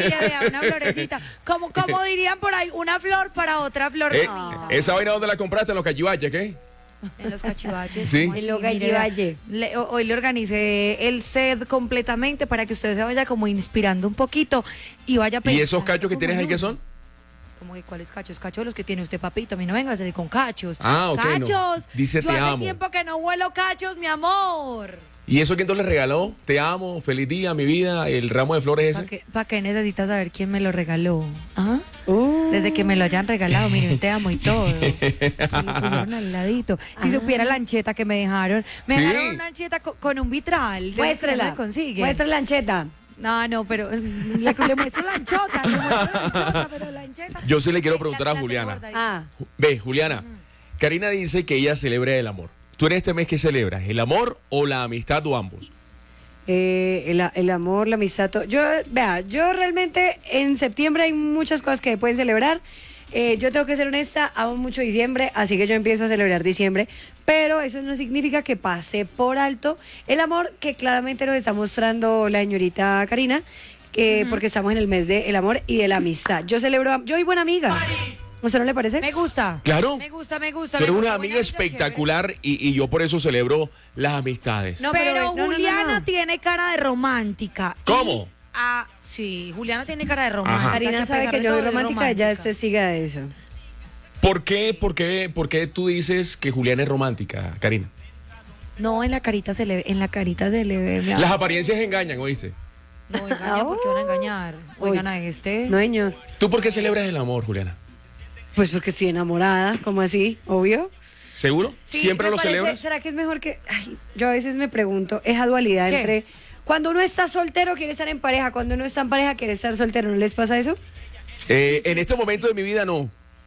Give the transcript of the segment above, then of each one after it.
Mire, vea, una florecita. Como dirían por ahí, una flor para otra flor. ¿Esa vaina dónde la compraste? ¿En los cachivaches, qué? En los cachivaches. Sí. ¿Cómo así? En los Mire, cachivaches. hoy le organicé el set completamente para que usted se vaya como inspirando un poquito y vaya ¿Y pensando esos cachos que como tienes ahí en qué uno. son? ¿Cómo que cuáles cachos? Cachos los que tiene usted, papito. A mí no venga a salir con cachos. Ah, ok, no. Cachos. Dice, yo te hace amo. tiempo que no huelo cachos, mi amor. ¿Y eso quién te le regaló? Te amo, feliz día, mi vida, el ramo de flores ese. ¿Para qué necesitas saber quién me lo regaló? ¿Ah? Desde que me lo hayan regalado, mire, te amo y todo. Me lo pusieron al ladito. Si supiera la ancheta que me dejaron. Me Sí. dejaron una ancheta con un vitral. Muéstrela. Consigue. Muestra la ancheta. No, pero le muestro la anchota. Le muestro la anchota, pero la ancheta. Yo sí le quiero preguntar a tengo Juliana. guardadita. Ve, Juliana, Karina dice que ella celebra el amor. ¿Tú en este mes qué celebras? ¿El amor o la amistad o ambos? El amor, la amistad. Yo realmente en septiembre hay muchas cosas que pueden celebrar. Yo tengo que ser honesta, amo mucho diciembre, así que yo empiezo a celebrar diciembre, pero eso no significa que pase por alto el amor que claramente nos está mostrando la señorita Karina, porque estamos en el mes del amor y de la amistad. Yo celebro, yo soy buena amiga. ¿A usted no le parece? Me gusta. Claro. Me gusta. Tú eres una amiga espectacular y yo por eso celebro las amistades. No, pero no, Juliana tiene cara de romántica. ¿Cómo? Sí, Juliana tiene cara de romántica. Ajá. Karina a sabe pesar que de yo todo soy es romántica, ella es testiga de eso. ¿Por qué tú dices que Juliana es romántica, Karina? No, en la carita se le ve. Las apariencias engañan, ¿oíste? No, engañan, ¿por qué van a engañar? Oigan a este. No, señor. ¿Tú por qué celebras el amor, Juliana? Pues porque estoy enamorada, como así, obvio. ¿Seguro? Sí, ¿Siempre me lo parece, celebras? ¿será que es mejor que...? Ay, yo a veces me pregunto, esa dualidad ¿Qué? entre... Cuando uno está soltero quiere estar en pareja, cuando uno está en pareja quiere estar soltero, ¿no les pasa eso? En este momento de mi vida no.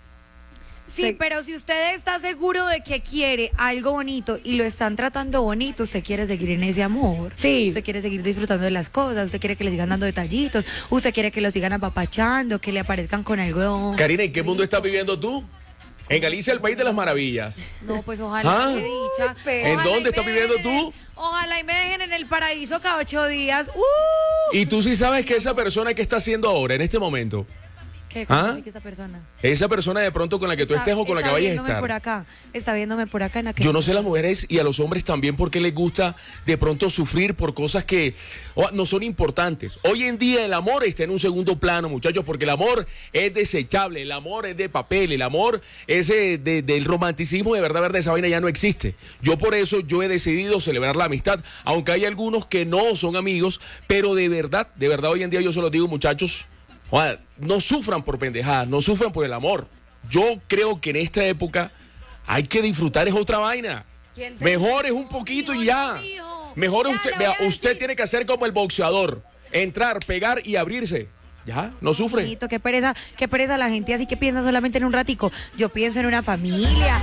Sí, pero si usted está seguro de que quiere algo bonito y lo están tratando bonito, usted quiere seguir en ese amor. Sí. Usted quiere seguir disfrutando de las cosas, usted quiere que le sigan dando detallitos, usted quiere que lo sigan apapachando, que le aparezcan con algo. Karina, ¿en qué mundo estás viviendo tú? En Galicia, el país de las maravillas. No, pues ojalá, ¿Ah? qué dicha. ¿En Ojalá dónde y estás me viviendo dejen tú? Ojalá y me dejen en el paraíso cada 8 días. Y tú sí sabes que esa persona que está haciendo ahora, en este momento, ¿Qué? ¿Cómo ¿Ah? así que esa persona? esa persona de pronto con la que tú estés o con la que vayas a viéndome estar. por acá, está viéndome por acá en aquel. Yo no sé las mujeres y a los hombres también por qué les gusta de pronto sufrir por cosas que no son importantes. Hoy en día el amor está en un segundo plano, muchachos, porque el amor es desechable, el amor es de papel, el amor ese del romanticismo de verdad, esa vaina ya no existe. Yo por eso yo he decidido celebrar la amistad, aunque hay algunos que no son amigos, pero de verdad hoy en día yo se los digo, muchachos, no sufran por pendejadas, no sufran por el amor. Yo creo que en esta época hay que disfrutar, es otra vaina. Mejor es un poquito y ya. Mejor usted tiene que hacer como el boxeador, entrar, pegar y abrirse. Ya, no sufre. Bonito, qué pereza la gente así que piensa solamente en un ratico. Yo pienso en una familia,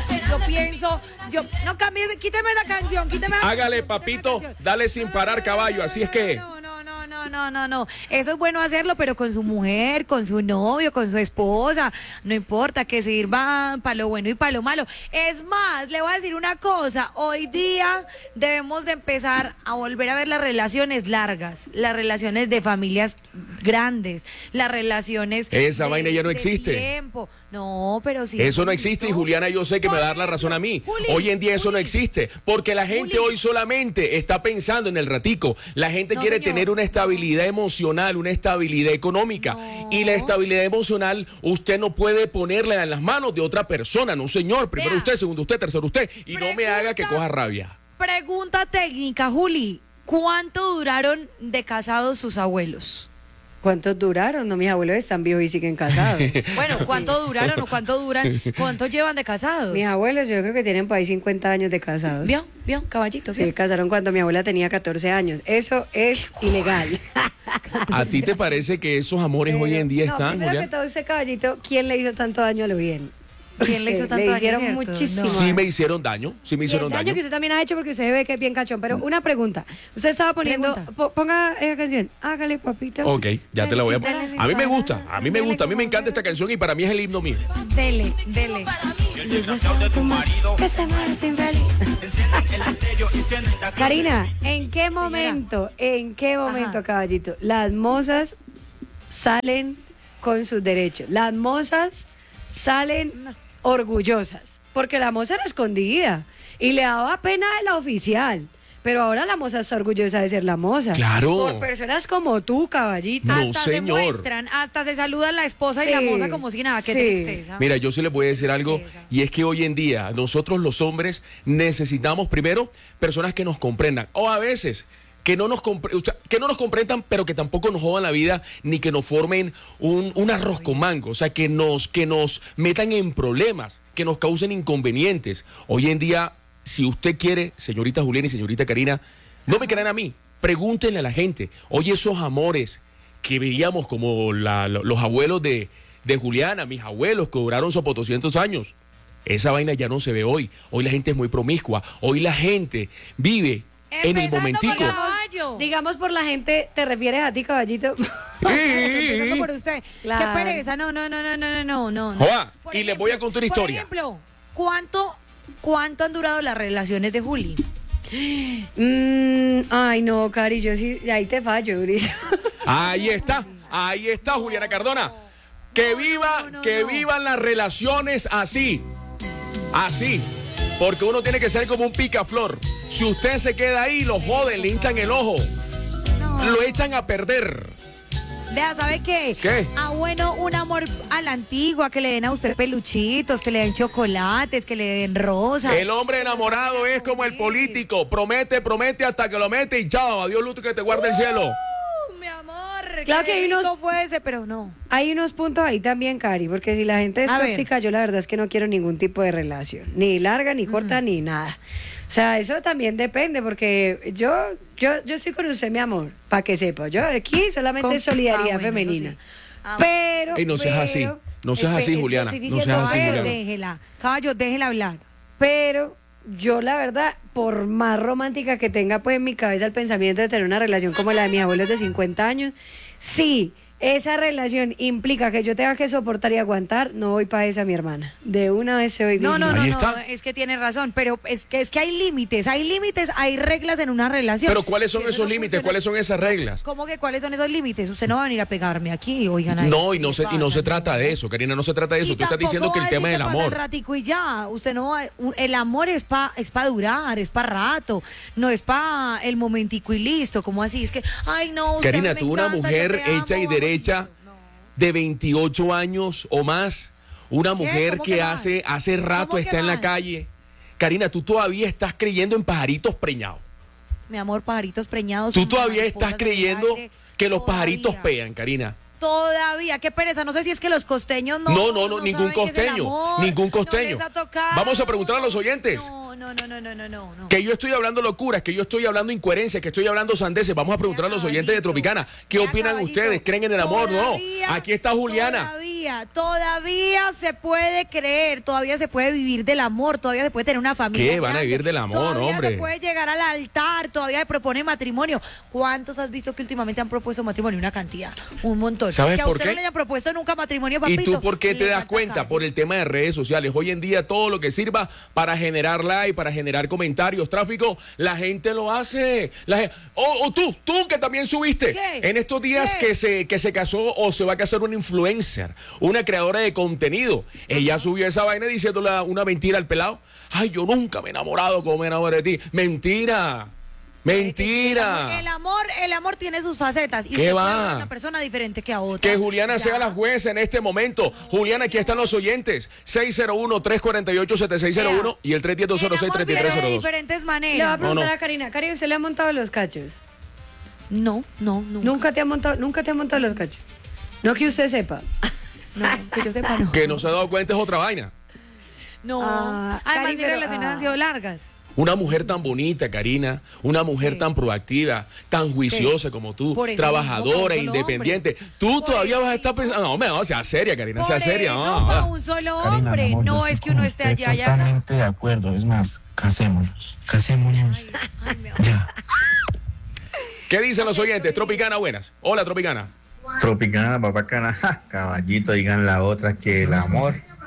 no cambies, quíteme la canción, Hágale, papito, dale sin parar, caballo, así es que... No. Eso es bueno hacerlo, pero con su mujer, con su novio, con su esposa. No importa, que sirva para lo bueno y para lo malo. Es más, le voy a decir una cosa. Hoy día debemos de empezar a volver a ver las relaciones largas, las relaciones de familias grandes, las relaciones Esa vaina ya no existe. Tiempo. No, pero sí. Eso no existe y Juliana yo sé que me va a dar la razón a mí. Hoy en día eso no existe porque la gente hoy solamente está pensando en el ratico. La gente quiere tener una estabilidad emocional, una estabilidad económica y la estabilidad emocional usted no puede ponerla en las manos de otra persona, no señor. Primero usted, segundo usted, tercero usted y no me haga que coja rabia. Pregunta técnica, Juli. ¿Cuánto duraron de casados sus abuelos? ¿Cuántos duraron? No, mis abuelos están vivos y siguen casados. Bueno, ¿cuánto duraron o cuánto duran? ¿Cuánto llevan de casados? Mis abuelos yo creo que tienen por ahí 50 años de casados. ¿Vio? Caballito. Se casaron cuando mi abuela tenía 14 años. Eso es ilegal. ¿A ti te parece que esos amores hoy en día están, primero Julián? que todo, ese caballito, ¿quién le hizo tanto daño a lo bien? ¿Quién le hizo tanto daño? Le hicieron ¿Cierto? muchísimo. No. Sí me hicieron daño, sí me Y el hicieron daño daño. que usted también ha hecho porque se ve que es bien cachón. Pero una pregunta. Usted estaba poniendo... ponga esa canción. Hágale, papito. Ok, ya te la voy a poner. Dale, A mí me dale, gusta, a mí me gusta, a mí me encanta esta canción y para mí es el himno mío. Dele. Que se muere sin feliz. Karina, ¿en qué momento, Ajá. caballito, las mozas salen con sus derechos. Las mozas salen orgullosas, porque la moza era escondida y le daba pena de la oficial. Pero ahora la moza está orgullosa de ser la moza. Claro. Por personas como tú, caballito. No, hasta señor. se muestran, hasta se saludan la esposa y la Sí, moza como si nada, qué sí. tristeza. Mira, yo sí les voy a decir algo, tristeza. y es que hoy en día nosotros los hombres necesitamos primero personas que nos comprendan, o a veces que no nos, que no nos comprendan, pero que tampoco nos jodan la vida, ni que nos formen un arroz con mango, o sea, que nos metan en problemas, que nos causen inconvenientes. Hoy en día, si usted quiere, señorita Juliana y señorita Karina, no me crean a mí, pregúntenle a la gente. Oye, esos amores que veíamos como los abuelos de Juliana, mis abuelos que duraron por 200 años, esa vaina ya no se ve hoy. Hoy la gente es muy promiscua, hoy la gente vive en el Empezando momentico. por caballo. Digamos por la gente, ¿te refieres a ti, caballito? Empezando por usted. Claro. Qué pereza. No. Joa, Por y les voy a contar una historia. Por ejemplo, ¿cuánto han durado las relaciones de Juli? Ay, no, Cari, yo sí, ahí te fallo, Gris. Ahí está, Juliana Cardona. Que vivan las relaciones así, porque uno tiene que ser como un picaflor. Si usted se queda ahí, lo joden, le hinchan el ojo, lo echan a perder. Vea, ¿sabe qué? ¿Qué? Bueno, un amor a la antigua, que le den a usted peluchitos, que le den chocolates, que le den rosas. El hombre enamorado es como el político, promete hasta que lo mete y chao, adiós luto que te guarde el cielo. Mi amor, Claro que hay rico unos- fuese, pero no. Hay unos puntos ahí también, Cari, porque si la gente es A ver. tóxica, yo la verdad es que no quiero ningún tipo de relación, ni larga, ni corta, ni nada. O sea, eso también depende, porque yo estoy con usted, mi amor, para que sepa. Yo aquí solamente es solidaridad bueno, eso femenina. sí. Ah, Pero. Ey, no seas así. No seas así, Juliana. estoy No diciendo, seas así, pero- Juliana. Déjela. Caballo, déjela hablar. Pero yo, la verdad, por más romántica que tenga pues en mi cabeza el pensamiento de tener una relación como la de mis abuelos de 50 años, sí, esa relación implica que yo tenga que soportar y aguantar, no voy para esa, mi hermana. De una vez se voy No, diciendo. no, Ahí no, está. es que tiene razón, pero es que hay límites, hay reglas en una relación. Pero ¿cuáles son Si eso esos no límites? funciona- ¿Cuáles son esas reglas? ¿Cómo que cuáles son esos límites? Usted no va a venir a pegarme aquí, oigan. ahí, No, y ¿qué no se pasa? trata de eso, Karina, no se trata de eso. Y Tú estás tampoco diciendo que el va a tema decir del que pasa amor. el ratico y ya, usted no va, el amor es pa durar, es pa rato, no es pa el momentico y listo, como así, es que, ay no, usted Karina, me tú una encanta, mujer yo te hecha y amo, derecha vamos. de 28 años o más, una mujer ¿Cómo que que más? hace rato ¿Cómo que está en la más? calle. Karina, tú todavía estás creyendo en pajaritos preñados. Mi amor, pajaritos preñados. Tú son todavía mariposas estás en el creyendo aire, que los todavía. pajaritos pegan, Karina. Todavía, qué pereza, no sé si es que los costeños no. No, saben ningún qué es el costeño, amor, ningún no costeño. les ha tocado. Vamos a preguntar a los oyentes. No. Que yo estoy hablando locuras, que yo estoy hablando incoherencias, que estoy hablando sandeces. Vamos a preguntar a los oyentes de Tropicana. ¿Qué Mira, opinan caballito, ustedes? ¿Creen en el amor? todavía- No. Aquí está Juliana. Todavía se puede creer, todavía se puede vivir del amor, todavía se puede tener una familia. ¿Qué? Van a grande, vivir del amor, todavía hombre. se puede llegar al altar, todavía se propone matrimonio. ¿Cuántos has visto que últimamente han propuesto matrimonio? Una cantidad, un montón. ¿Sabes que a por usted qué? no le haya propuesto nunca matrimonio, ¿Y papito. tú por qué te le das falta cuenta? calle. Por el tema de redes sociales. Hoy en día todo lo que sirva para generar like, para generar comentarios, tráfico, la gente lo hace. O tú que también subiste. ¿Qué? En estos días ¿Qué? que se casó o se va a casar una influencer, una creadora de contenido. Ella subió esa vaina diciéndole una mentira al pelado. Ay, yo nunca me he enamorado como me enamoré de ti. Mentira. Mentira. El amor tiene sus facetas. Y ¿Qué usted va? puede ver a una persona diferente que a otra. Que Juliana Ya. sea la jueza en este momento. Juliana, aquí están los oyentes. 601-348-7601 y el El amor viene de 310-206-3302. diferentes Le voy a maneras. preguntar no. a Karina. Karina, ¿usted le ha montado los cachos? No, nunca. Nunca te ha montado los cachos. No que usted sepa. No, que yo sepa, no. Que no se ha dado cuenta es otra vaina. No. Ah, Además, Cari, mis pero, relaciones han sido largas. Una mujer tan bonita, Karina, una mujer Sí. tan proactiva, tan juiciosa como tú, Por eso trabajadora, mismo, pa' un solo independiente. hombre. Tú Por todavía eso vas a estar mismo. pensando, no, sea seria, Karina, sea Por seria. eso, no, pa' no. un solo Karina, mi hombre. amor, yo No estoy es que con uno esté usted allá y acá. totalmente de acuerdo. Es más, casémonos. Casémonos. Ay, mi amor. Ya. ¿Qué dicen los oyentes? Tropicana, buenas. Hola, Tropicana. Tropicana, papacana, ja, caballito, digan la otra que el amor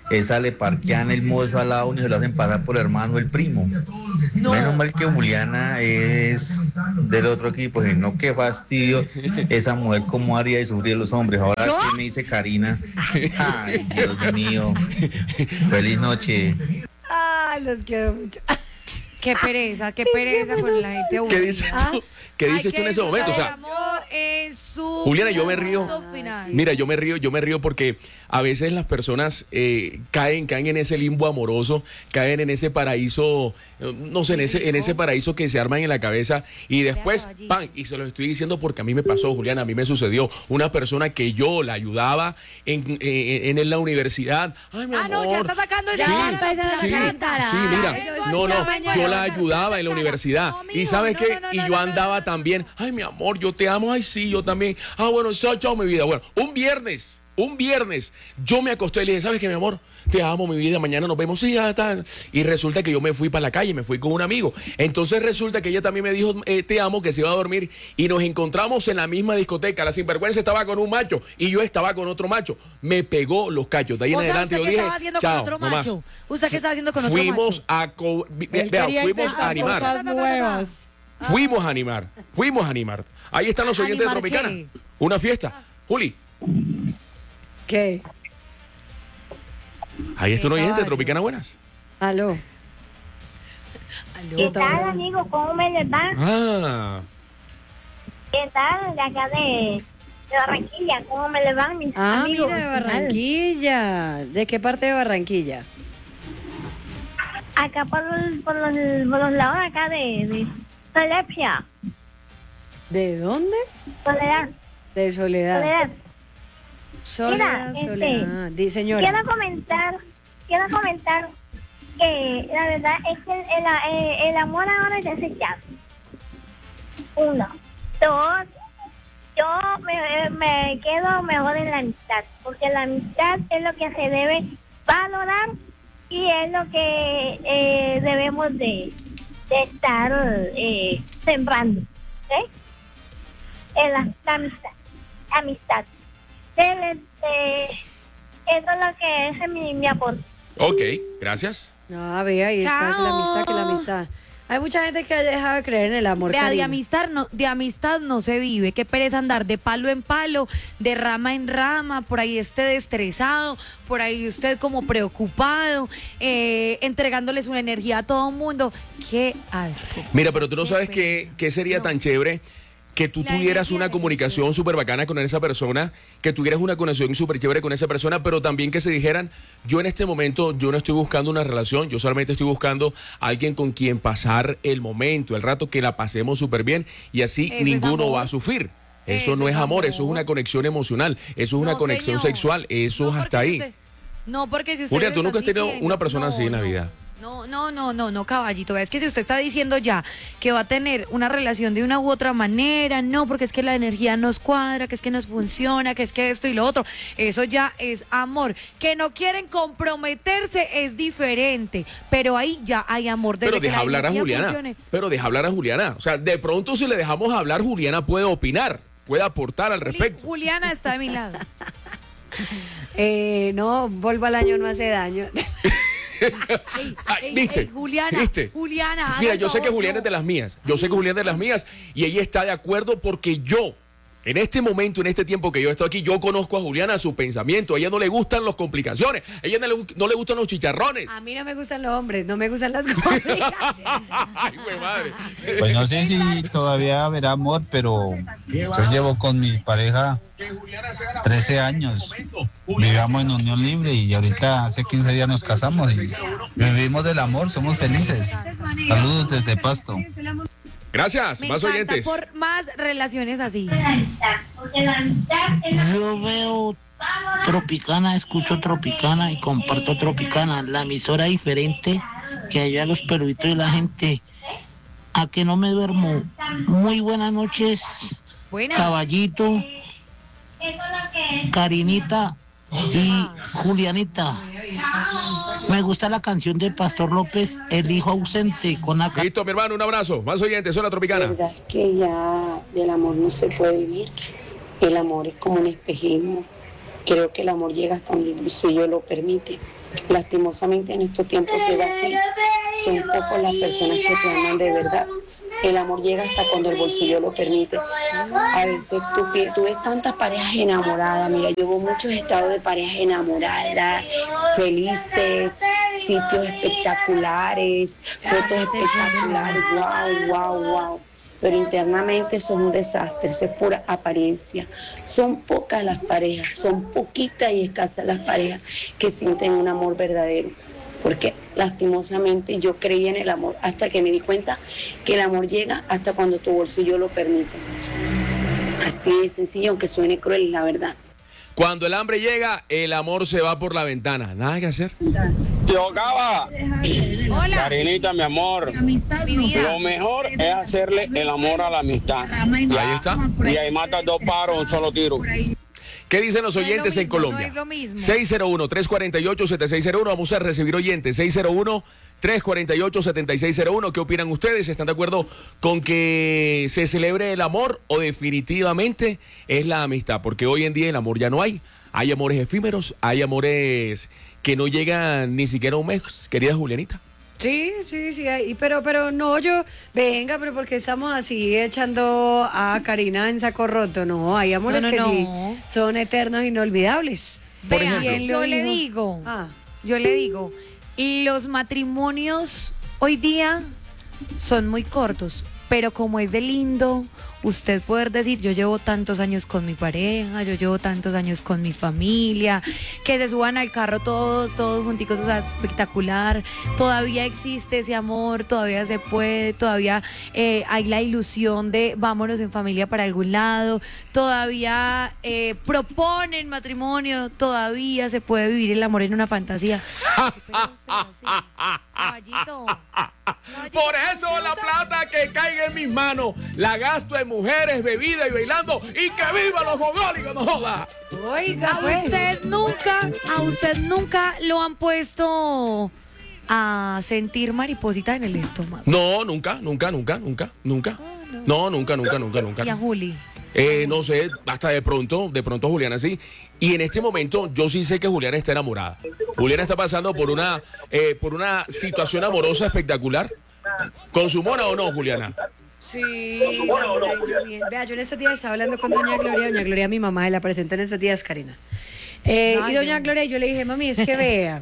esa le parquean el mozo al lado y se lo hacen pasar por hermano el primo. Menos mal que Juliana es del otro equipo, si no, qué fastidio esa mujer cómo haría de sufrir los hombres. Ahora que me dice Karina, ay Dios mío, feliz noche. Ah, los quiero mucho. Qué pereza con la gente aburrida. ¿Qué dices tú? ¿Qué dices tú en ese momento? O sea, amor en su Juliana, yo me río. final. Mira, yo me río porque a veces las personas caen en ese limbo amoroso, caen en ese paraíso, no sé, en ese paraíso que se arman en la cabeza y después, ¡pam! Y se lo estoy diciendo porque a mí me pasó, Juliana, a mí me sucedió. Una persona que yo la ayudaba en la universidad. Ay, mi amor. No, ya está sacando esa Sí, mira, yo la ayudaba en la universidad. Y ¿sabes qué? Y yo andaba también, ay, mi amor, yo te amo, ay, sí, yo también. Ah, bueno, chao, mi vida. Bueno, un viernes, yo me acosté y le dije, ¿sabes qué, mi amor? Te amo, mi vida, mañana nos vemos. Sí, ya está. Y resulta que yo me fui para la calle, me fui con un amigo. Entonces resulta que ella también me dijo, te amo, que se iba a dormir. Y nos encontramos en la misma discoteca. La sinvergüenza estaba con un macho y yo estaba con otro macho. Me pegó los cachos. De ahí en adelante yo dije, ¿usted qué estaba haciendo con otro macho? ¿Usted qué estaba haciendo con otro fuimos macho? fuimos a animar. Cosas nuevas. Fuimos a animar. Ahí están los oyentes de ¿Animar Tropicana. qué? Una fiesta. Juli, ¿Qué? ahí está un oyente de caballo. Tropicana, buenas. Aló. ¿Qué tal, amigo? ¿Cómo me les va? Ah, ¿Qué tal? De acá de Barranquilla. ¿Cómo me les van mis amigos? Mira, de Barranquilla. ¿De qué parte de Barranquilla? Acá por los lados de acá de Solepia. ¿De dónde? Soledad. De Soledad. Mira, Soledad. Di, señora. Quiero comentar que la verdad es que el amor ahora es desechable. 1. 2. Yo me quedo mejor en la amistad, porque la amistad es lo que se debe valorar y es lo que debemos de estar sembrando, ¿sí? La amistad. Eso es lo que es mi aporte. ok, gracias. No, vea, ahí está que la amistad. Hay mucha gente que ha dejado de creer en el amor. Vea, de Karina. amistad no se vive. Qué pereza andar de palo en palo, de rama en rama, por ahí usted estresado, por ahí usted como preocupado, entregándoles una energía a todo el mundo. Qué asco. Mira, pero tú no sabes qué sería tan chévere que tú tuvieras una comunicación súper bacana con esa persona, que tuvieras una conexión súper chévere con esa persona, pero también que se dijeran, yo en este momento, yo no estoy buscando una relación, yo solamente estoy buscando a alguien con quien pasar el momento, el rato, que la pasemos súper bien y así Eso es ninguno amor. va a sufrir. Eso Eso no es es amor, amor. eso es una conexión emocional, eso es una No, conexión señor. sexual, eso No, es porque hasta ahí. No, porque si usted Julia, le tú nunca has están tenido diciendo- una persona así en la vida. No, caballito. Es que si usted está diciendo ya que va a tener una relación de una u otra manera, no, porque es que la energía nos cuadra, que es que nos funciona, que es que esto y lo otro, eso ya es amor. Que no quieren comprometerse es diferente, pero ahí ya hay amor. Desde Pero que deja la hablar a energía Juliana. funcione. Pero deja hablar a Juliana. O sea, de pronto si le dejamos hablar, Juliana puede opinar, puede aportar al respecto. Juliana está de mi lado. No, polvo al año no hace daño. ¿Viste? Juliana, ¿Viste? Juliana. Mira, haga yo sé que favor, Juliana no. es de las mías. Yo sé que Juliana es de las mías y ella está de acuerdo porque yo, en este momento, en este tiempo que yo estoy aquí, yo conozco a Juliana, su pensamiento. A ella no le gustan las complicaciones, a ella no le gustan los chicharrones. A mí no me gustan los hombres, no me gustan las complicaciones. Ay, güey, madre. Pues no sé si todavía habrá amor, pero yo llevo con mi pareja 13 años. Vivíamos en unión libre y ahorita hace 15 días nos casamos y vivimos del amor, somos felices. Saludos desde Pasto. Gracias, Me más encanta oyentes. por más relaciones así. Yo veo Tropicana, escucho Tropicana y comparto Tropicana, la emisora diferente que allá los peruitos y la gente. A que no me duermo. Muy buenas noches, Buena. Caballito, Karinita y Julianita. Me gusta la canción de Pastor López, El hijo ausente, con la Listo, mi hermano, un abrazo. Más oyentes, hola Tropicana. La verdad es que ya del amor no se puede vivir. El amor es como un espejismo. Creo que el amor llega hasta donde el bolsillo lo permite. Lastimosamente en estos tiempos se va así. Son pocas las personas que te aman de verdad. El amor llega hasta cuando el bolsillo lo permite. A veces tú ves tantas parejas enamoradas. Mira, yo veo muchos estados de parejas enamoradas, felices, sitios espectaculares, fotos espectaculares. Wow. Pero internamente son un desastre, es pura apariencia. Son pocas las parejas, son poquitas y escasas las parejas que sienten un amor verdadero. Porque lastimosamente yo creí en el amor hasta que me di cuenta que el amor llega hasta cuando tu bolsillo lo permite. Así de sencillo, aunque suene cruel, la verdad. Cuando el hambre llega, el amor se va por la ventana. Nada que hacer. Yo, Gaba. Hola. Karinita, mi amor. Mi vida. Lo mejor es hacerle el amor a la amistad. Ahí está. Y ahí matas 2 pájaros un solo tiro. ¿Qué dicen los No es lo oyentes en mismo, Colombia? no es lo mismo. 601-348-7601. Vamos a recibir oyentes. 601-348-7601. ¿Qué opinan ustedes? ¿Están de acuerdo con que se celebre el amor o definitivamente es la amistad? Porque hoy en día el amor ya no hay. Hay amores efímeros, hay amores que no llegan ni siquiera a un mes, querida Julianita. Sí, pero no, venga, pero porque estamos así echando a Karina en saco roto, no, hay amores No. sí son eternos, inolvidables. Por Vean, ejemplo. yo le digo, los matrimonios hoy día son muy cortos, pero como es de lindo usted poder decir, yo llevo tantos años con mi pareja, yo llevo tantos años con mi familia, que se suban al carro todos junticos, o sea, espectacular, todavía existe ese amor, todavía se puede, todavía hay la ilusión de vámonos en familia para algún lado, todavía proponen matrimonio, todavía se puede vivir el amor en una fantasía. Caballito. Por eso la plata que caiga en mis manos la gasto en mujeres, bebida y bailando, y que viva los mogólicos, no joda. Oiga, A usted nunca lo han puesto a sentir mariposita en el estómago. No, nunca. No, nunca. Y a Juli. No sé, hasta de pronto Juliana sí. Y en este momento yo sí sé que Juliana está enamorada. Juliana está pasando por una situación amorosa espectacular. ¿Consumona o no, Juliana? Sí, bien. Vea, yo en estos días estaba hablando con doña Gloria, mi mamá, la presenté en estos días, Karina. Y doña Gloria, yo le dije, mami, es que vea,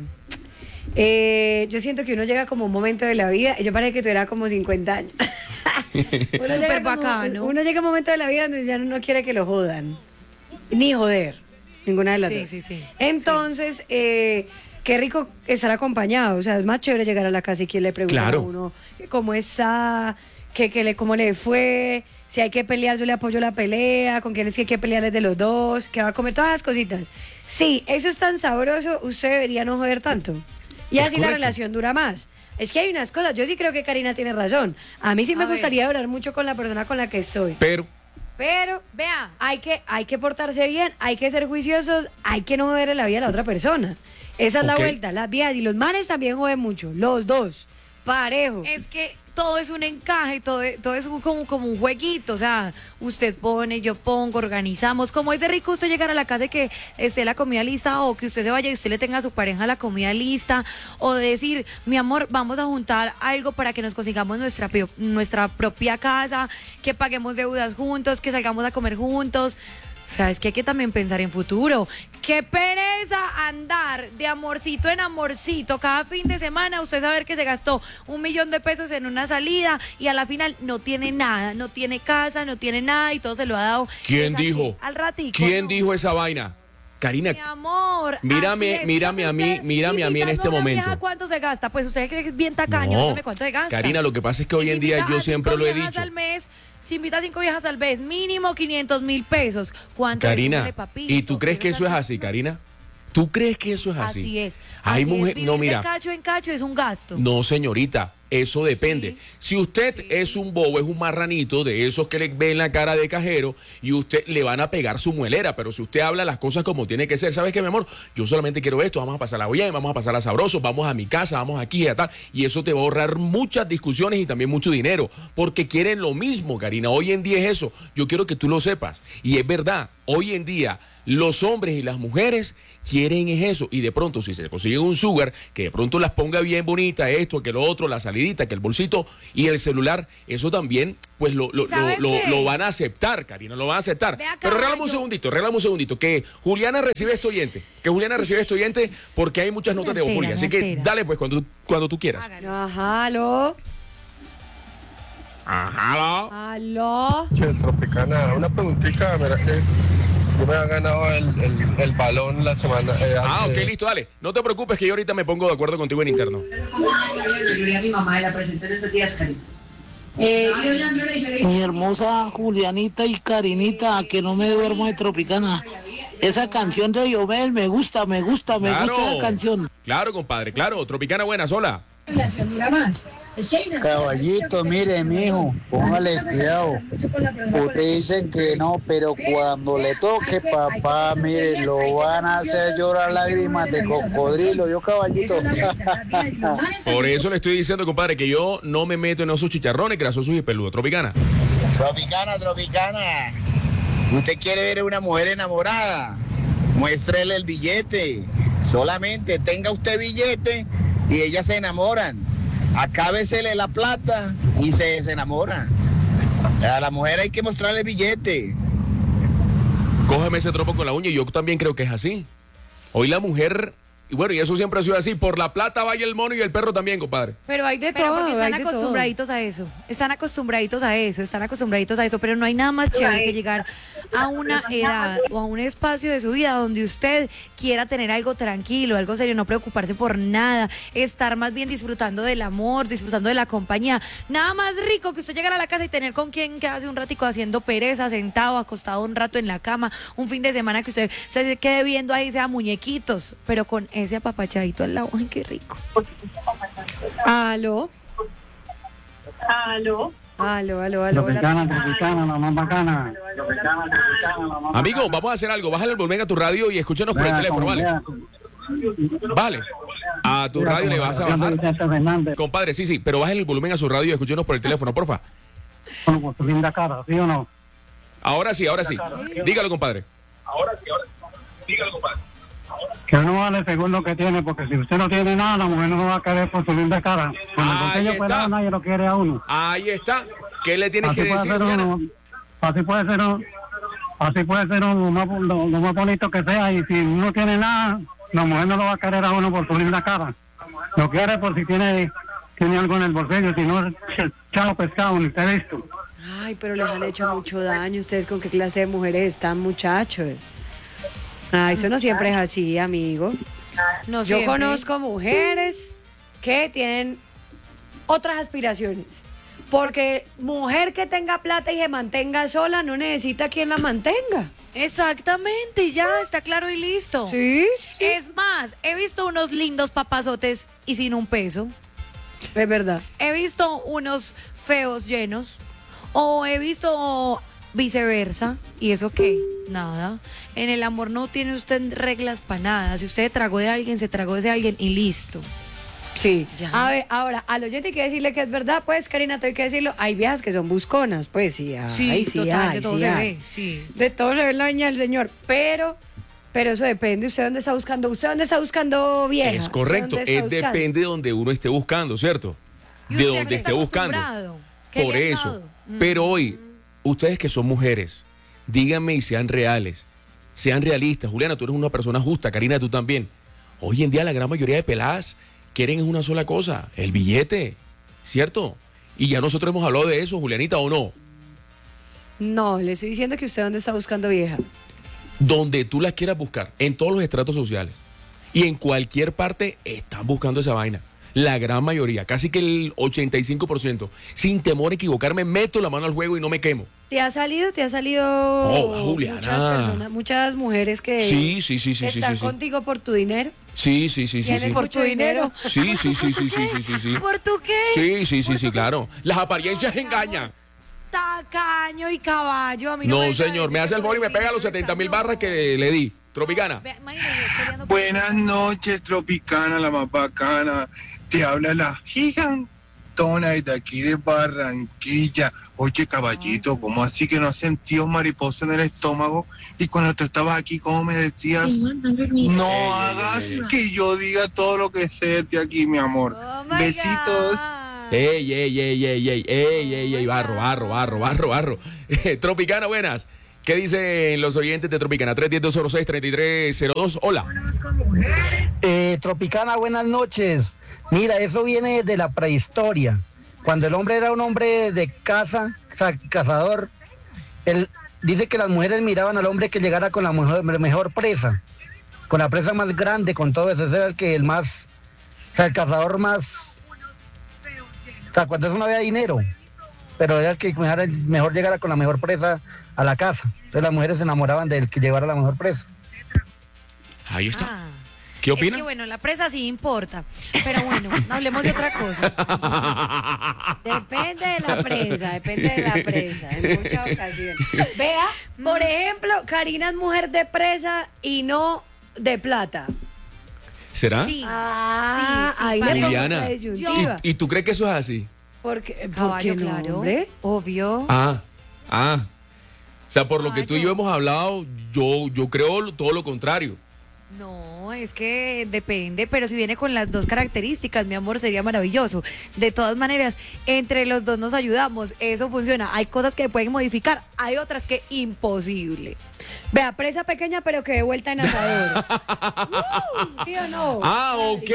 yo siento que uno llega como un momento de la vida, yo parece que tú eras como 50 años. Súper bacano. Uno llega a un momento de la vida donde ya no quiere que lo jodan, ni joder, ninguna de las dos. Sí. Entonces, qué rico estar acompañado, o sea, es más chévere llegar a la casa y quien le pregunta Claro. a uno cómo está, cómo le fue, si hay que pelear, yo le apoyo la pelea, con quién es que hay que pelear es de los dos, que va a comer todas las cositas. Sí, eso es tan sabroso, usted debería no joder tanto. Y Es así la correcto. relación dura más. Es que hay unas cosas, yo sí creo que Karina tiene razón. A mí sí me A ver. gustaría durar mucho con la persona con la que estoy. Pero Pero Vea. hay que portarse bien, hay que ser juiciosos, hay que no joder en la vida a la otra persona. Esa es la Ok. vuelta. Las viejas y los manes también joden mucho, los dos, parejo. Es que todo es un encaje, todo es como un jueguito, o sea, usted pone, yo pongo, organizamos, como es de rico usted llegar a la casa y que esté la comida lista, o que usted se vaya y usted le tenga a su pareja la comida lista, o decir, mi amor, vamos a juntar algo para que nos consigamos nuestra propia casa, que paguemos deudas juntos, que salgamos a comer juntos. O sea, es que hay que también pensar en futuro. Qué pereza andar de amorcito en amorcito cada fin de semana. Usted saber que se gastó 1 millón de pesos en una salida y a la final no tiene nada, no tiene casa, no tiene nada y todo se lo ha dado. ¿quién es así, dijo? Al ratico. ¿Quién ¿no? dijo esa vaina? Karina, Mi amor. Mírame- así es. mírame a mí- Usted mírame a mí en invitando este a una momento. vieja, ¿cuánto se gasta? Pues usted cree que es bien tacaño, no. dígame cuánto se gasta. Karina, lo que pasa es que hoy Y en si día invita yo a siempre 5 lo he viejas dicho. al mes, si invita a 5 viejas al mes, mínimo 500.000 pesos. ¿Cuánto Karina, súmale, papito? ¿y tú crees que eso es así, Karina? ¿Tú crees que eso es así? Así es. Hay Así es, mujeres, vivir no, mira, de cacho en cacho es un gasto. no, señorita. Eso depende. Sí. Si usted es un bobo, es un marranito de esos que le ven la cara de cajero y usted le van a pegar su muelera, pero si usted habla las cosas como tiene que ser, ¿sabes qué, mi amor? Yo solamente quiero esto, vamos a pasarla bien, vamos a pasarla sabroso, vamos a mi casa, vamos aquí y a tal, y eso te va a ahorrar muchas discusiones y también mucho dinero, porque quieren lo mismo, Karina. Hoy en día es eso. Yo quiero que tú lo sepas. Y es verdad, hoy en día los hombres y las mujeres quieren es eso, y de pronto si se consigue un sugar que de pronto las ponga bien bonita, esto, que lo otro, la salidita, que el bolsito y el celular, eso también pues lo van a aceptar, Karina, lo van a aceptar. Pero regálame un segundito, que Juliana recibe este oyente, porque hay muchas notas de euforia, así que dale pues cuando tú quieras. Ajá, aló. Aló. Che, Tropicana, una preguntita, mira que yo me he ganado el balón la semana. Ok, listo, dale. No te preocupes que yo ahorita me pongo de acuerdo contigo en interno. Yo a mi mamá la presenté en esos días, Karina. Mi hermosa Julianita y Karinita, a que no me duermo de Tropicana. Esa canción de Yomel me gusta la canción. Claro, compadre, claro. Tropicana buena, sola. Caballito, mire, mijo, póngale cuidado. Ustedes dicen que no, pero cuando le toque, papá, mire, lo van a hacer llorar lágrimas de cocodrilo. Yo, caballito. Por eso le estoy diciendo, compadre, que yo no me meto en esos chicharrones grasosos y peludos. Tropicana. Tropicana. ¿Usted quiere ver a una mujer enamorada? Muéstrele el billete. Solamente tenga usted billete y ellas se enamoran. Acábesele la plata y se enamoran. A la mujer hay que mostrarle el billete. Cógeme ese tropo con la uña y yo también creo que es así. Hoy la mujer, y bueno, y eso siempre ha sido así, por la plata vaya el mono y el perro también, compadre. Pero hay de Pero todo, porque están hay de acostumbraditos a eso. Están acostumbraditos a eso, pero no hay nada más chévere que llegar a una edad o a un espacio de su vida donde usted quiera tener algo tranquilo, algo serio, no preocuparse por nada, estar más bien disfrutando del amor, disfrutando de la compañía. Nada más rico que usted llegar a la casa y tener con quien quedarse un ratico haciendo pereza, sentado, acostado un rato en la cama, un fin de semana que usted se quede viendo ahí, sea muñequitos, pero con ese apapachadito al lado. Ay, qué rico. Aló. Tropicana, la más bacana. Amigo, vamos a hacer algo. Bájale el volumen a tu radio y escúchanos por el teléfono, ¿vale? Vale. A tu radio le vas a bajar. Compadre, sí, pero bájale el volumen a su radio y escúchenos por el teléfono, porfa. Con tu linda cara, ¿sí o no? Ahora sí. Dígalo, compadre. Que uno vale según lo que tiene, porque si usted no tiene nada, la mujer no lo va a querer por su linda cara. Cuando Ahí el está. nadie lo quiere a uno. Ahí está. ¿Qué le tienes Así que puede decir, ser Juliana? uno, así puede ser lo más bonito que sea, y si uno tiene nada, la mujer no lo va a querer a uno por su linda cara. Lo quiere por si tiene algo en el bolsillo, si no, chao pescado, ni te he visto. Ay, pero les han hecho mucho daño. ¿Ustedes con qué clase de mujeres están, muchachos? Eso no siempre es así, amigo. No Yo siempre. conozco mujeres que tienen otras aspiraciones. Porque mujer que tenga plata y se mantenga sola no necesita quien la mantenga. Exactamente, ya está claro y listo. Sí. Es más, he visto unos lindos papazotes y sin un peso. Es verdad. He visto unos feos llenos. O he visto viceversa. ¿Y eso qué? Nada. En el amor no tiene usted reglas para nada. Si usted tragó de alguien, se tragó de ese alguien y listo. Sí. Ya. A ver, ahora, al oyente hay que decirle que es verdad, pues, Karina, tengo que decirlo. Hay viejas que son busconas, pues sí. Sí, total, hay, de todo sí se hay. ve. Sí. De todo se ve en la viña del señor. Pero eso depende. ¿Usted dónde está buscando? ¿Usted dónde está buscando vieja? Es correcto. ¿Usted dónde está buscando? Depende de donde uno esté buscando, ¿cierto? ¿Y De usted donde qué está esté buscando. acostumbrado? ¿Qué Por le han eso. dado? Pero hoy, ustedes que son mujeres, díganme y sean reales, sean realistas. Juliana, tú eres una persona justa, Karina, tú también. Hoy en día la gran mayoría de peladas quieren una sola cosa, el billete, ¿cierto? Y ya nosotros hemos hablado de eso, Julianita, ¿o no? No, le estoy diciendo que usted dónde está buscando vieja. Donde tú las quieras buscar, en todos los estratos sociales. Y en cualquier parte están buscando esa vaina. La gran mayoría, casi que el 85%. Sin temor a equivocarme, meto la mano al juego y no me quemo. ¿Te ha salido Oh, Juliana. muchas personas, muchas mujeres que Sí. están Sí. contigo por tu dinero? Sí. ¿Por tu dinero? Sí. ¿Por tu qué? Sí, claro. Las apariencias engañan. Tacaño y caballo. A mí No, me señor, me hace el favor y me pega los 70.000 barras que le di. Tropicana. Buenas noches, Tropicana, la más bacana. Te habla la gigantona de aquí de Barranquilla. Oye, caballito, ¿cómo así que no has sentido mariposa en el estómago? Y cuando tú estabas aquí, ¿cómo me decías? No hagas que yo diga todo lo que sé de aquí, mi amor. Besitos. Ey, barro. Tropicana, buenas. ¿Qué dicen los oyentes de Tropicana? 310-206-3302. Hola. Tropicana, buenas noches. Mira, eso viene de la prehistoria. Cuando el hombre era un hombre de caza, cazador, él dice que las mujeres miraban al hombre que llegara con la mejor presa, con la presa más grande, con todo eso. Ese era el más, el cazador más, cuando eso no había dinero, pero era el que mejor llegara con la mejor presa a la casa. Entonces las mujeres se enamoraban del que llevara la mejor presa. Ahí está. ¿Qué opina? Es que bueno, la presa sí importa, pero bueno, hablemos de otra cosa. Depende de la presa, en muchas ocasiones. Vea, por ejemplo, Karina es mujer de presa y no de plata. ¿Será? Sí. Ahí Juliana, disyuntiva. ¿y tú crees que eso es así? Porque Caballo, no, claro. hombre. Obvio. O sea, por lo que tú y yo hemos hablado, yo creo todo lo contrario. No, es que depende, pero si viene con las dos características, mi amor, sería maravilloso. De todas maneras, entre los dos nos ayudamos, eso funciona. Hay cosas que pueden modificar, hay otras que imposible. Vea, presa pequeña, pero que de vuelta en asador. ¿Sí o no? Ok.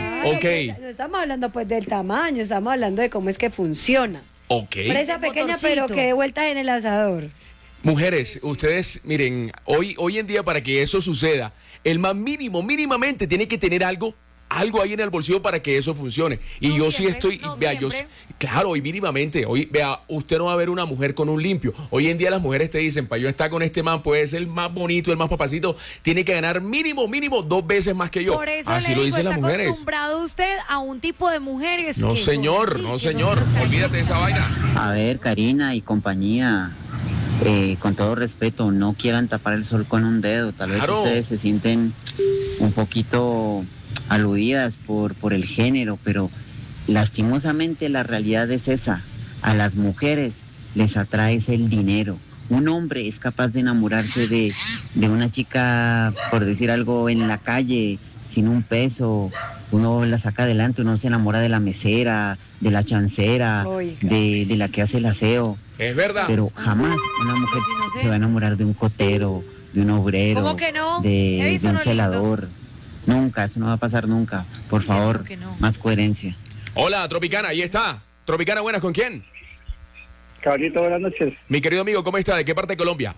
No estamos hablando pues del tamaño, estamos hablando de cómo es que funciona. Ok. Presa pequeña, pero que de vuelta en el asador. Mujeres, ustedes, miren, hoy en día para que eso suceda, el más mínimamente tiene que tener algo ahí en el bolsillo para que eso funcione. Y no yo siempre, sí estoy, no vea, claro, y mínimamente, vea, usted no va a ver una mujer con un limpio. Hoy en día las mujeres te dicen, para yo estar con este man, puede ser el más bonito, el más papacito, tiene que ganar mínimo 2 veces más que yo. Por eso así lo dicen las mujeres. ¿Está acostumbrado usted a un tipo de mujeres? No, que señor, olvídate de esa vaina. A ver, Karina y compañía, con todo respeto, no quieran tapar el sol con un dedo. Tal vez ustedes se sienten un poquito aludidas por el género, pero lastimosamente la realidad es esa. A las mujeres les atrae el dinero. Un hombre es capaz de enamorarse de una chica, por decir algo, en la calle, sin un peso. Uno la saca adelante, uno se enamora de la mesera, de la chancera, de la que hace el aseo. Es verdad. Pero jamás una mujer se va a enamorar de un cotero, de un obrero, ¿cómo que no? de un celador. Nunca, eso no va a pasar nunca. Por favor, más coherencia. Hola, Tropicana, ahí está. Tropicana, buenas, ¿con quién? Caballito, buenas noches. Mi querido amigo, ¿cómo está? ¿De qué parte de Colombia?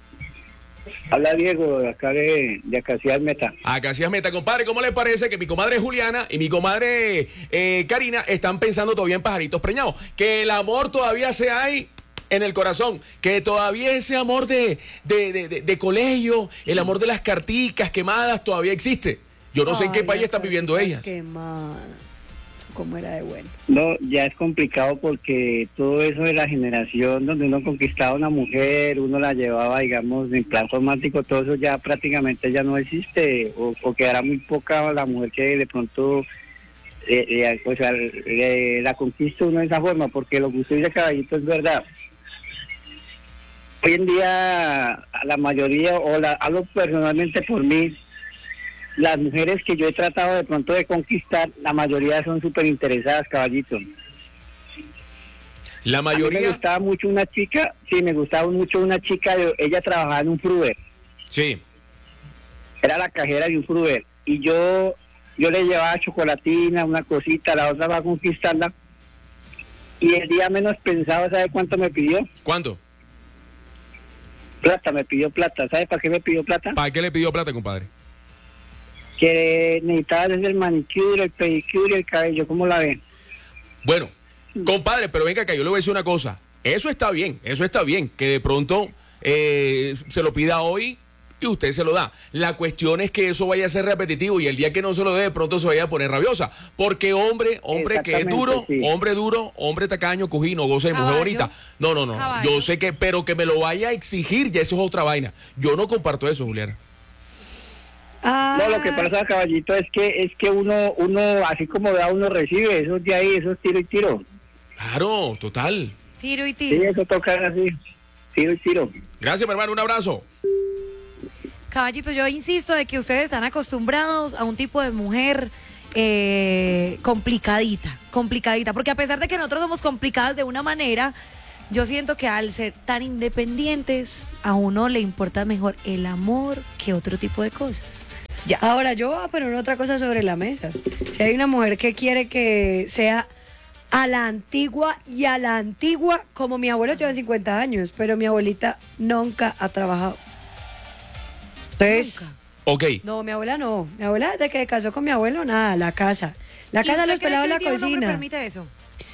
Habla Diego, de acá de Acacias Meta. Acacias Meta, compadre, ¿cómo le parece que mi comadre Juliana y mi comadre Karina están pensando todavía en pajaritos preñados? Que el amor todavía se hay en el corazón, que todavía ese amor de colegio, el amor de las carticas quemadas todavía existe. Yo no sé en qué país están viviendo ellas. Quemadas. ¿Cómo era de bueno? No, ya es complicado porque todo eso de la generación donde uno conquistaba a una mujer, uno la llevaba, digamos, en plan romántico, todo eso ya prácticamente ya no existe, o quedará muy poca la mujer que de pronto la conquista uno de esa forma, porque lo que usted dice, caballito, es verdad. Hoy en día, la mayoría, hablo personalmente por mí, las mujeres que yo he tratado de pronto de conquistar, la mayoría son súper interesadas, caballito. La mayoría. Me gustaba mucho una chica, ella trabajaba en un Fruver. Sí. Era la cajera de un Fruver. Y yo le llevaba chocolatina, una cosita, la otra va a conquistarla. Y el día menos pensado, ¿sabe cuánto me pidió? ¿Cuánto? Plata, me pidió plata. ¿Sabe para qué me pidió plata? ¿Para qué le pidió plata, compadre? Que necesitaba desde el manicure, el pedicure y el cabello. ¿Cómo la ven? Bueno, compadre, pero venga acá, yo le voy a decir una cosa. Eso está bien, que de pronto se lo pida hoy y usted se lo da. La cuestión es que eso vaya a ser repetitivo y el día que no se lo dé, de pronto se vaya a poner rabiosa. Porque hombre que es duro, sí. hombre tacaño, cojín, goce de mujer Caballo. bonita. No. Caballo. Yo sé que, pero que me lo vaya a exigir, ya eso es otra vaina. Yo no comparto eso, Juliana. No, lo que pasa, caballito, es que uno así como da, uno recibe, eso de ahí, eso es tiro y tiro. Claro, total. Tiro y Sí, tiro. eso toca así, tiro y tiro. Gracias, mi hermano, un abrazo. Caballito, yo insisto de que ustedes están acostumbrados a un tipo de mujer complicadita, porque a pesar de que nosotros somos complicadas de una manera, yo siento que al ser tan independientes, a uno le importa mejor el amor que otro tipo de cosas. Ya. Ahora, yo voy a poner otra cosa sobre la mesa. Si hay una mujer que quiere que sea a la antigua, como mi abuelo lleva 50 años, pero mi abuelita nunca ha trabajado. Entonces, Ok. no, mi abuela no. Mi abuela desde que se casó con mi abuelo, nada, la casa. La ¿Y casa, usted los cree pelados, que la hoy día un hombre cocina. permite eso?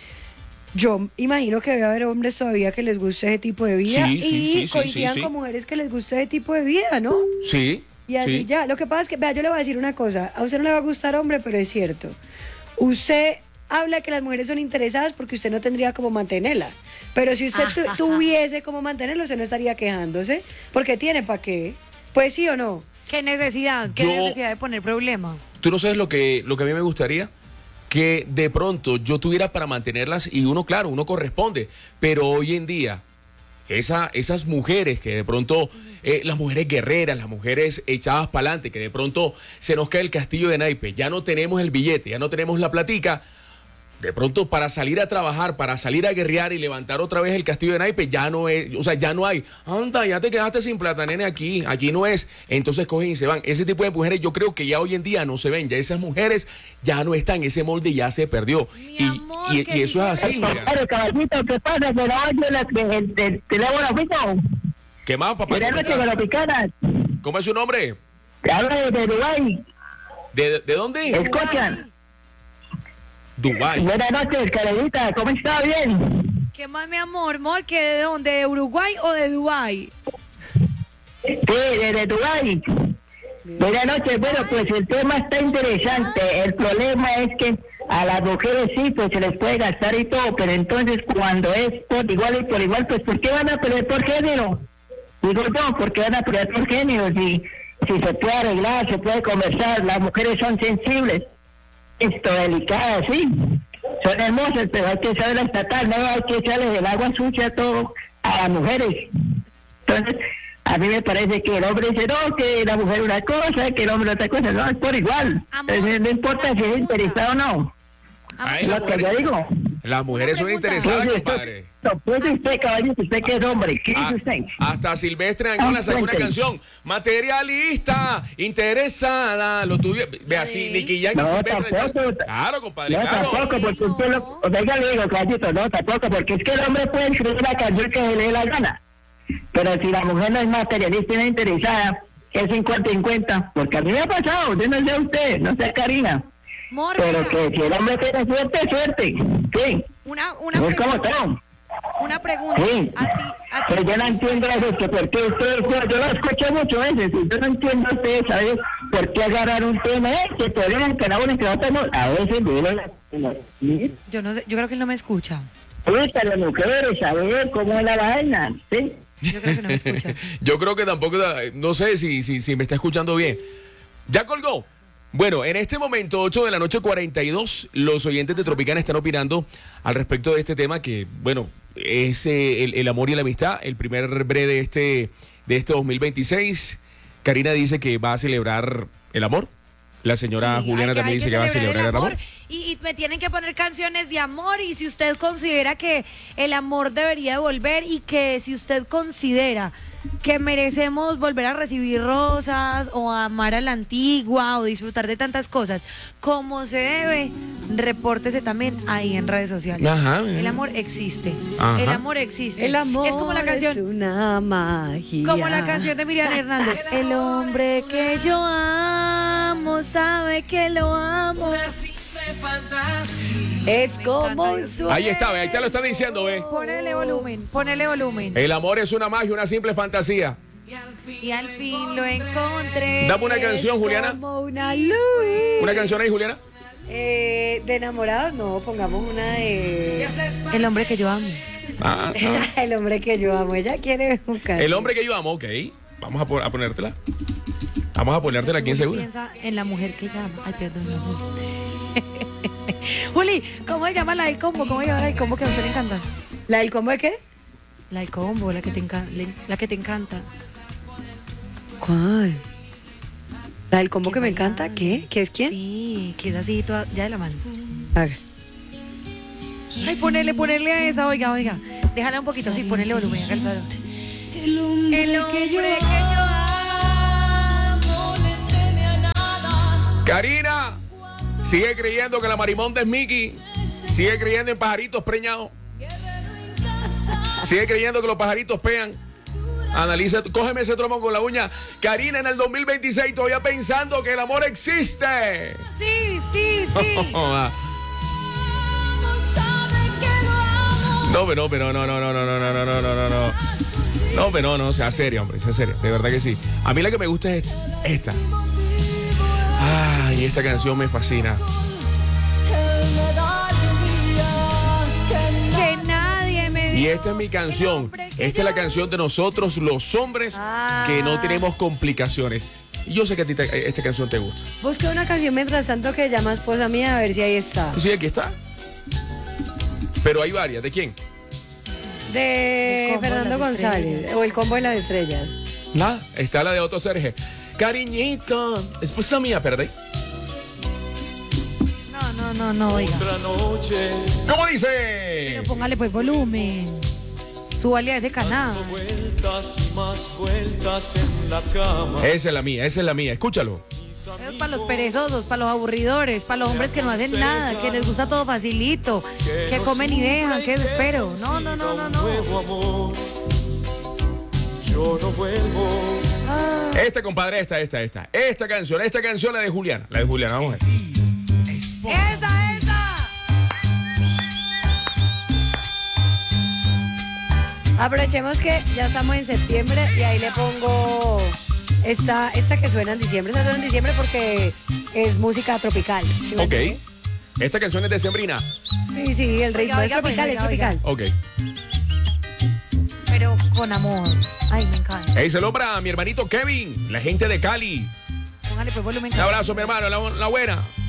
Yo imagino que debe haber hombres todavía que les guste ese tipo de vida Sí, y sí, coincidan sí. con mujeres que les guste ese tipo de vida, ¿no? Sí. Y así sí. ya. Lo que pasa es que, vea, yo le voy a decir una cosa. A usted no le va a gustar hombre, pero es cierto. Usted habla que las mujeres son interesadas porque usted no tendría como mantenerla. Pero si usted tuviese como mantenerlo, usted no estaría quejándose. Porque tiene para qué. Pues sí o no. ¿Qué necesidad? ¿Qué necesidad de poner problema? ¿Tú no sabes lo que a mí me gustaría? Que de pronto yo tuviera para mantenerlas y uno, claro, uno corresponde. Pero hoy en día, esas mujeres que de pronto, las mujeres guerreras, las mujeres echadas para adelante, que de pronto se nos cae el castillo de naipes, ya no tenemos el billete, ya no tenemos la platica. De pronto, para salir a trabajar, para salir a guerrear y levantar otra vez el castillo de naipes, ya no es, o sea, ya no hay. Anda, ya te quedaste sin plata, nene, aquí no es. Entonces cogen y se van. Ese tipo de mujeres yo creo que ya hoy en día no se ven. Ya esas mujeres ya no están, ese molde ya se perdió. Y eso es así, Juliana. Caballito, ¿qué pasa? Que no oye el teléfono fijo. ¿Qué más, papá? Buenas noches, Tropicana. ¿Cómo es su nombre? Te hablo de Dubái. ¿De dónde? Escuchan. Dubái. Buenas noches, Carolita, ¿cómo está? ¿Bien? ¿Qué más, mi amor? ¿Que de dónde? ¿De Uruguay o de Dubái? Sí, desde Dubái. Buenas noches. Bueno, pues el tema está interesante. El problema es que a las mujeres sí, pues se les puede gastar y todo, pero entonces cuando es por igual y por igual, pues ¿por qué van a pelear por género? Digo yo, ¿por qué van a pelear por género? Si se puede arreglar, se puede conversar, las mujeres son sensibles. Esto delicadas, sí, son hermosas, pero hay que saber tratar, no hay que echarles el agua sucia todo a las mujeres. Entonces, a mí me parece que el hombre dice, no, que la mujer una cosa, que el hombre otra cosa, no, es por igual. Entonces, no importa si es interesado o no. Ay, Es lo que yo digo. Las mujeres son interesadas, compadre. Pues usted, caballito, usted que es hombre, ¿qué dice usted? Hasta Silvestre Angola sacó una canción. Materialista, interesada, lo tuyo. Ve así, Nicky Jam y No, Silvestre. tampoco. Claro, compadre, No, claro. tampoco, porque usted lo... Oiga, le digo, caballito, no, tampoco, porque es que el hombre puede escribir una canción que se le dé la gana. Pero si la mujer no es materialista y no es interesada, es 50-50. Porque a mí me ha pasado, yo no sé usted, no sé Karina. Pero que si el hombre tiene suerte, suerte. Sí. Una es como todo. Una pregunta. Sí. Pero yo no entiendo eso, que por qué ustedes, yo lo escucho mucho veces, y yo no entiendo a ustedes, ¿sabes? ¿Por qué agarrar un tema que podrían que no, que no tenemos? A veces Yo no sé, yo creo que él no me escucha. gusta las mujeres, saber cómo es la vaina, ¿sí? Yo creo que no me escucha. Yo creo que tampoco, no sé si me está escuchando bien. ¿Ya colgó? Bueno, en este momento, 8 de la noche 42, los oyentes de Tropicana están opinando al respecto de este tema que, bueno, es el amor y la amistad, el primer bre de este 2026. Karina dice que va a celebrar el amor. La señora Juliana también dice que va a celebrar el amor. Y me tienen que poner canciones de amor, y si usted considera que el amor debería volver, y que si usted considera que merecemos volver a recibir rosas o a amar a la antigua o disfrutar de tantas cosas como se debe, repórtese también ahí en redes sociales. Ajá. El amor existe. Ajá. El amor existe. El amor es como la canción, es una magia. como la canción de Miriam Hernández. El hombre que yo amo sabe que lo amo. Es como un sueño. Ahí está, ahí te lo están diciendo, ¿eh? Ponele volumen, ponele volumen. El amor es una magia, una simple fantasía. Y al fin lo encontré. Dame una canción, Juliana. Como una luz. ¿Una canción ahí, Juliana? De enamorados, no, pongamos una de... El hombre que yo amo. Ah, no. El hombre que yo amo. Ella quiere buscar. El hombre que yo amo, ok. Vamos a ponértela. Vamos a ponértela aquí en seguro. Piensa en la mujer que llama. Ay, perdón. Juli, ¿cómo se llama la del combo? ¿Cómo se llama la del combo que a usted le encanta? ¿La del combo de qué? La del combo, la que te encanta. ¿Cuál? ¿La del combo que me encanta? ¿Qué? ¿Qué es quién? Sí, que es así toda, ya de la mano. A ver. Ay, ponerle a esa, oiga. Déjala un poquito, sí, ponerle volumen, acá el toro. El hombre que yo amo le teme a nada. Karina, sigue creyendo que la marimonda es Mickey. Sigue creyendo en pajaritos preñados. Sigue creyendo que los pajaritos pegan. Analiza, cógeme ese tromón con la uña. Karina, en el 2026 todavía pensando que el amor existe. Sí. No, pero no, sea serio, hombre, sea serio, de verdad que sí. A mí la que me gusta es esta. Ay, esta canción me fascina. Que nadie me... Y esta es mi canción. Esta es la canción de nosotros los hombres que no tenemos complicaciones. Y yo sé que a ti esta canción te gusta. Busca una canción mientras tanto que llama Esposa Mía, a ver si ahí está. Sí, aquí está. Pero hay varias. ¿De quién? De Fernando González. O el combo de las estrellas. Está la de Otto Serge. Cariñito, esposa mía, perdí. No, oiga. ¿Cómo dice? Pero póngale pues volumen. Súbale a ese canal. Esa es la mía, escúchalo. Es para los perezosos, para los aburridores, para los hombres que no hacen nada, que les gusta todo facilito, que comen y dejan, que desespero. No. Yo no vuelvo. Esta, compadre, esta canción, la de Juliana, vamos a ver. ¡Esa! Aprovechemos que ya estamos en septiembre y ahí le pongo esta que suena en diciembre. Esta suena en diciembre porque es música tropical. ¿Sí? Ok. Esta canción es decembrina. Sí, el ritmo es tropical, es tropical. Ok. Pero con amor. Ay, me encanta. Hey, saludos para mi hermanito Kevin, la gente de Cali. Póngale pues volumen. Un abrazo, mi hermano, la buena.